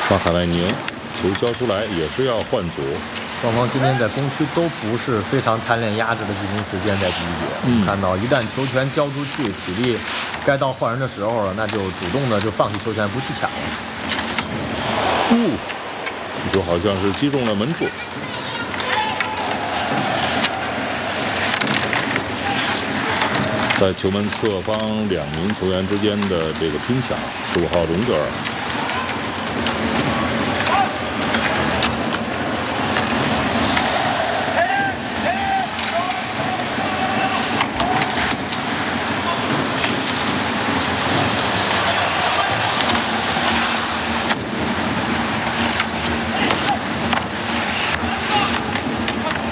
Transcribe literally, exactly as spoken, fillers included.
巴卡莱尼球交出来也是要换组。 双方今天在攻区都不是非常贪恋压制的进行时间，在第一节， 嗯、 看到一旦球权交出去，体力该到换人的时候了，那就主动的就放弃球权，不去抢了。 哦，就好像是击中了门柱。在球门侧方两名球员之间的这个拼抢，十五号荣格尔